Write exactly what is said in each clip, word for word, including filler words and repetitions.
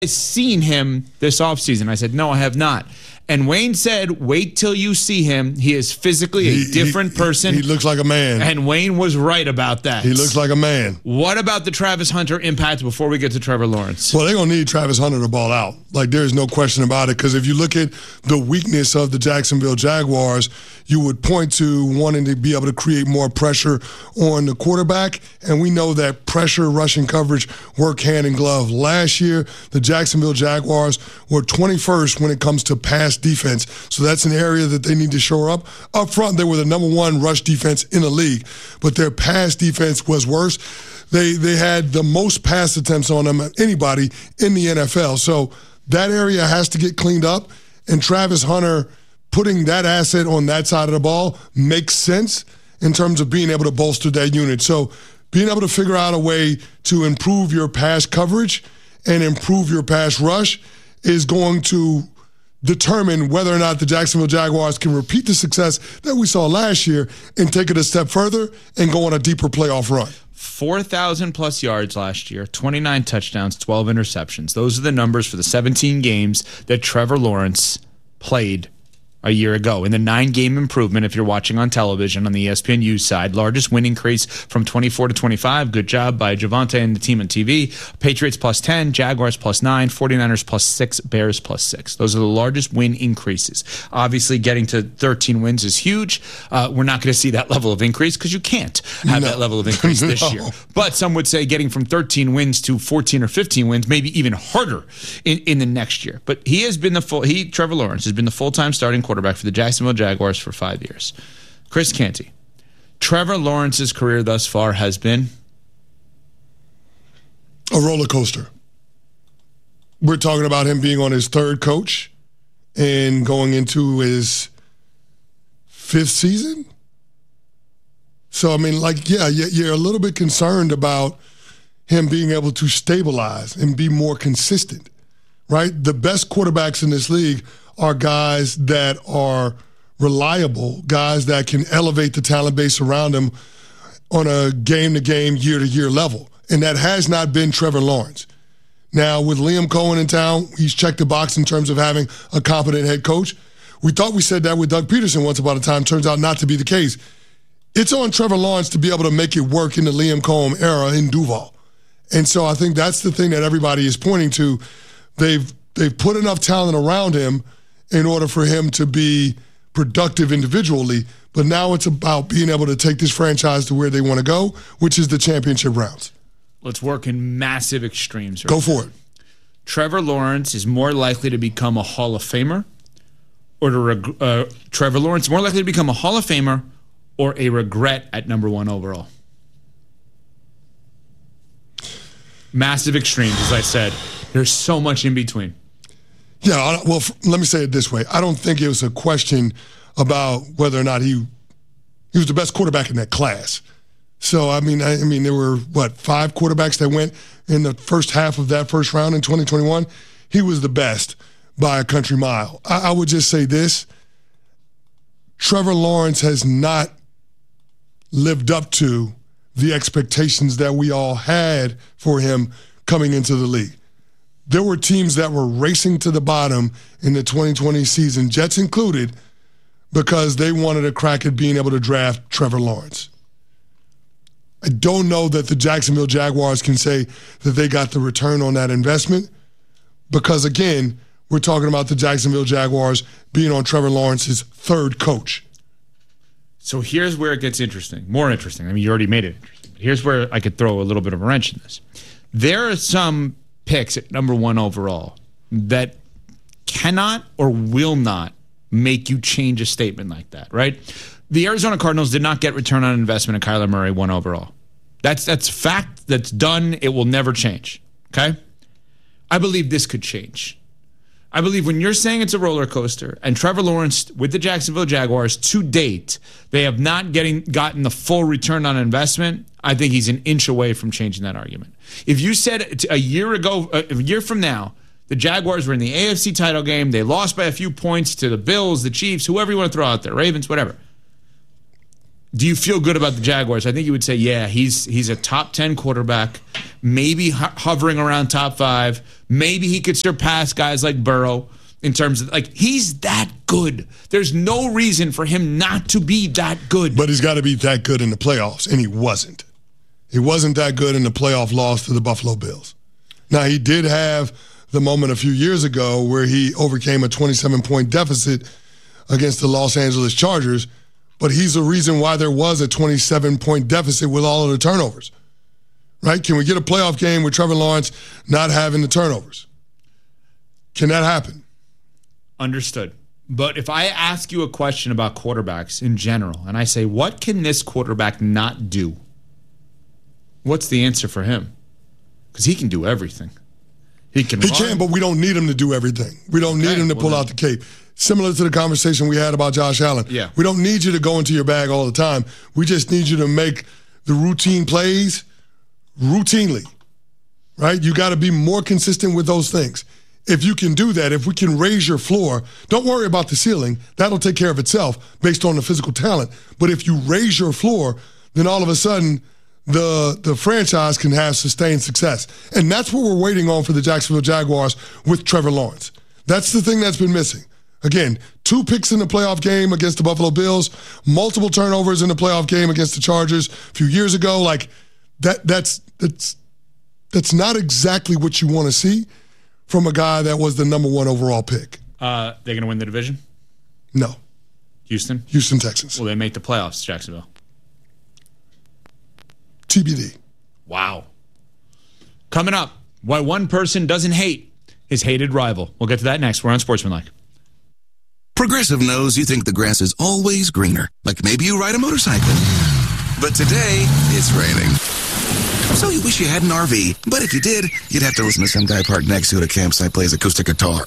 seen him this offseason? I said, no, I have not. And Wayne said, wait till you see him. He is physically a he, different he, person. He looks like a man. And Wayne was right about that. He looks like a man. What about the Travis Hunter impact before we get to Trevor Lawrence? Well, they're going to need Travis Hunter to ball out. Like, there's no question about it. Because if you look at the weakness of the Jacksonville Jaguars, you would point to wanting to be able to create more pressure on the quarterback. And we know that pressure, rushing coverage work hand in glove. Last year, the Jacksonville Jaguars were twenty-first when it comes to pass defense. So that's an area that they need to shore up. Up front, they were the number one rush defense in the league, but their pass defense was worse. They they had the most pass attempts on them of anybody in the N F L. So that area has to get cleaned up, and Travis Hunter putting that asset on that side of the ball makes sense in terms of being able to bolster that unit. So being able to figure out a way to improve your pass coverage and improve your pass rush is going to determine whether or not the Jacksonville Jaguars can repeat the success that we saw last year and take it a step further and go on a deeper playoff run. four thousand plus yards last year, twenty-nine touchdowns, twelve interceptions. Those are the numbers for the seventeen games that Trevor Lawrence played a year ago. In the nine-game improvement, if you're watching on television on the E S P N U side, largest win increase from twenty-four to twenty-five. Good job by Javonte and the team on T V. Patriots plus ten, Jaguars plus nine, forty-niners plus six, Bears plus six. Those are the largest win increases. Obviously, getting to thirteen wins is huge. Uh, we're not going to see that level of increase because you can't have no. that level of increase this no. year. But some would say getting from thirteen wins to fourteen or fifteen wins may be even harder in, in the next year. But he has been the full, he, Trevor Lawrence, has been the full-time starting quarterback for the Jacksonville Jaguars for five years. Chris Canty, Trevor Lawrence's career thus far has been a roller coaster. We're talking about him being on his third coach and going into his fifth season. So, I mean, like, yeah, you're a little bit concerned about him being able to stabilize and be more consistent, right? The best quarterbacks in this league are guys that are reliable, guys that can elevate the talent base around them on a game-to-game, year-to-year level. And that has not been Trevor Lawrence. Now, with Liam Cohen in town, he's checked the box in terms of having a competent head coach. We thought we said that with Doug Peterson once upon a time. Turns out not to be the case. It's on Trevor Lawrence to be able to make it work in the Liam Cohen era in Duval. And so I think that's the thing that everybody is pointing to. They've they've put enough talent around him in order for him to be productive individually, but now it's about being able to take this franchise to where they want to go, which is the championship rounds. Let's work in massive extremes. Right? Go for it. Trevor Lawrence is more likely to become a Hall of Famer, or to reg- uh, Trevor Lawrence more likely to become a Hall of Famer or a regret at number one overall. Massive extremes, as I said. There's so much in between. Yeah, well, let me say it this way. I don't think it was a question about whether or not he he was the best quarterback in that class. So, I mean, I, I mean, there were, what, five quarterbacks that went in the first half of that first round in twenty twenty-one. He was the best by a country mile. I, I would just say this. Trevor Lawrence has not lived up to the expectations that we all had for him coming into the league. There were teams that were racing to the bottom in the twenty twenty season, Jets included, because they wanted a crack at being able to draft Trevor Lawrence. I don't know that the Jacksonville Jaguars can say that they got the return on that investment because, again, we're talking about the Jacksonville Jaguars being on Trevor Lawrence's third coach. So here's where it gets interesting, more interesting. I mean, you already made it interesting. But here's where I could throw a little bit of a wrench in this. There are some picks at number one overall that cannot or will not make you change a statement like that, right? The Arizona Cardinals did not get return on investment in Kyler Murray one overall. That's that's fact. That's done. It will never change, okay? I believe this could change. I believe when you're saying it's a roller coaster, and Trevor Lawrence with the Jacksonville Jaguars to date, they have not getting gotten the full return on investment, I think he's an inch away from changing that argument. If you said a year ago, a year from now, the Jaguars were in the A F C title game, they lost by a few points to the Bills, the Chiefs, whoever you want to throw out there, Ravens, whatever. do you feel good about the Jaguars? I think you would say, yeah, he's he's a top ten quarterback, maybe ho- hovering around top five. Maybe he could surpass guys like Burrow in terms of, like, he's that good. There's no reason for him not to be that good. But he's got to be that good in the playoffs, and he wasn't. He wasn't that good in the playoff loss to the Buffalo Bills. Now, he did have the moment a few years ago where he overcame a twenty-seven point deficit against the Los Angeles Chargers, but he's the reason why there was a twenty-seven point deficit with all of the turnovers, right? Can we get a playoff game with Trevor Lawrence not having the turnovers? Can that happen? Understood. But if I ask you a question about quarterbacks in general, and I say, what can this quarterback not do? What's the answer for him? Because he can do everything. He can He run. can, but we don't need him to do everything. We don't Okay, need him to well pull then. out the cape. Similar to the conversation we had about Josh Allen. Yeah. We don't need you to go into your bag all the time. We just need you to make the routine plays routinely, right? You got to be more consistent with those things. If you can do that, if we can raise your floor, don't worry about the ceiling. That'll take care of itself based on the physical talent. But if you raise your floor, then all of a sudden the the franchise can have sustained success. And that's what we're waiting on for the Jacksonville Jaguars with Trevor Lawrence. That's the thing that's been missing. Again, two picks in the playoff game against the Buffalo Bills, multiple turnovers in the playoff game against the Chargers a few years ago. Like that that's that's that's not exactly what you want to see from a guy that was the number one overall pick. Uh, they're going to win the division? No. Houston? Houston Texans. Will they make the playoffs, Jacksonville? T B D. Wow. Coming up, why one person doesn't hate his hated rival. We'll get to that next. We're on Sportsmanlike. Progressive knows you think the grass is always greener, like maybe you ride a motorcycle. But today, it's raining. So you wish you had an R V, but if you did, you'd have to listen to some guy parked next to you at a campsite plays acoustic guitar.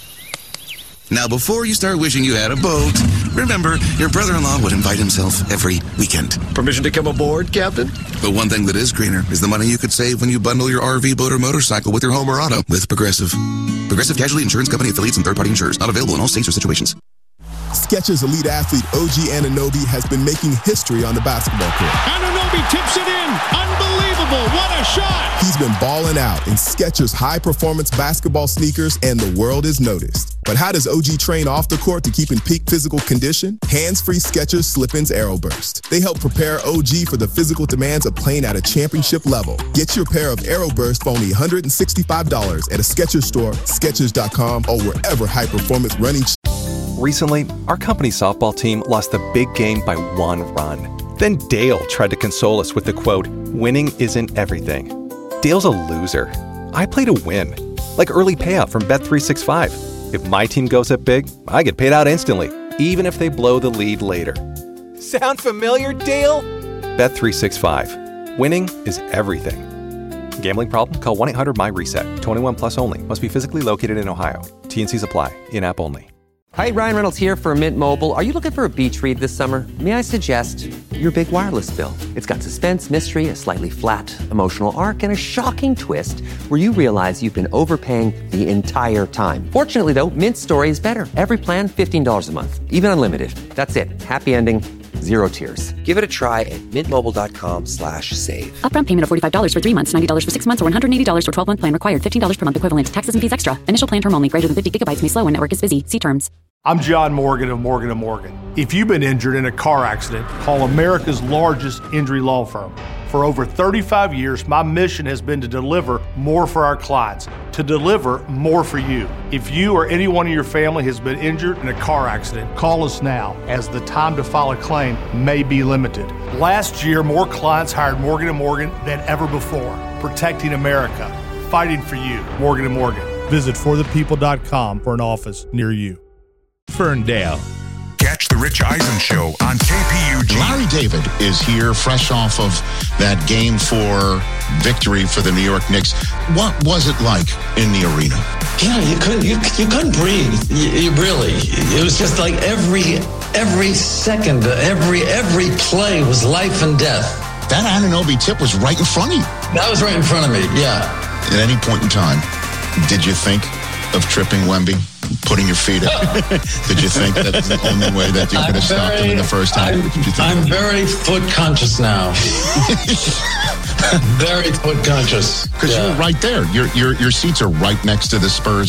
Now, before you start wishing you had a boat, remember, your brother-in-law would invite himself every weekend. Permission to come aboard, Captain? But one thing that is greener is the money you could save when you bundle your R V, boat, or motorcycle with your home or auto with Progressive. Progressive Casualty Insurance Company affiliates and third-party insurers. Not available in all states or situations. Skechers elite athlete O G Anunoby has been making history on the basketball court. Anunoby tips it in. Unbelievable. What a shot. He's been balling out in Skechers high-performance basketball sneakers, and the world is noticed. But how does O G train off the court to keep in peak physical condition? Hands-free Skechers Slip-ins Aeroburst. They help prepare O G for the physical demands of playing at a championship level. Get your pair of Aeroburst for only one hundred sixty-five dollars at a Skechers store, Skechers dot com, or wherever high-performance running. Recently, our company softball team lost the big game by one run. Then Dale tried to console us with the quote, "Winning isn't everything." Dale's a loser. I play to win. Like early payout from Bet three sixty-five. If my team goes up big, I get paid out instantly, even if they blow the lead later. Sound familiar, Dale? Bet three sixty-five. Winning is everything. Gambling problem? Call one eight hundred M Y reset. twenty-one plus only. Must be physically located in Ohio. T and C's apply. In-app only. Hi, Ryan Reynolds here for Mint Mobile. Are you looking for a beach read this summer? May I suggest your big wireless bill? It's got suspense, mystery, a slightly flat, emotional arc, and a shocking twist where you realize you've been overpaying the entire time. Fortunately, though, Mint's story is better. Every plan, fifteen dollars a month. Even unlimited. That's it. Happy ending. Zero tears. Give it a try at mintmobile.com slash save. Upfront payment of forty-five dollars for three months, ninety dollars for six months, or one hundred eighty dollars for twelve-month plan required. fifteen dollars per month equivalent. Taxes and fees extra. Initial plan term only. Greater than fifty gigabytes may slow when network is busy. See terms. I'm John Morgan of Morgan and Morgan. If you've been injured in a car accident, call America's largest injury law firm. For over thirty-five years, my mission has been to deliver more for our clients, to deliver more for you. If you or anyone in your family has been injured in a car accident, call us now, as the time to file a claim may be limited. Last year, more clients hired Morgan and Morgan than ever before, protecting America, fighting for you. Morgan and Morgan. Visit for the people dot com for an office near you. Ferndale. Catch the Rich Eisen Show on K P U G. Larry David is here fresh off of that game four victory for the New York Knicks. What was it like in the arena? Yeah, you couldn't you, you couldn't breathe. You, you really. It was just like every every second, every every play was life and death. That Anunoby tip was right in front of you. That was right in front of me, yeah. At any point in time, did you think of tripping Wemby? putting your feet up. Did you think that was the only way that you could have stopped him in the first half? I'm, Did you think I'm very foot conscious now. Very foot conscious. Because Yeah. you're right there. Your your your seats are right next to the Spurs